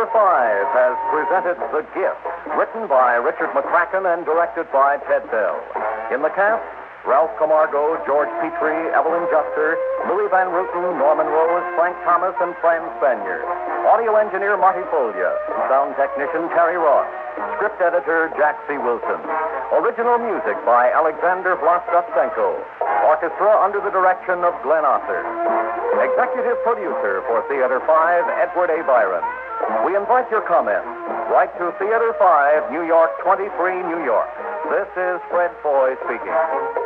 Theater 5 has presented The Gift, written by Richard McCracken and directed by Ted Bell. In the cast, Ralph Camargo, George Petrie, Evelyn Juster, Louis Van Ruten, Norman Rose, Frank Thomas, and Fran Spanier. Audio engineer Marty Folia. Sound technician Terry Ross. Script editor Jack C. Wilson. Original music by Alexander Vlastotsenko. Orchestra under the direction of Glenn Osser. Executive producer for Theater 5, Edward A. Byron. We invite your comments. Write to Theater 5, New York 23, New York. This is Fred Foy speaking.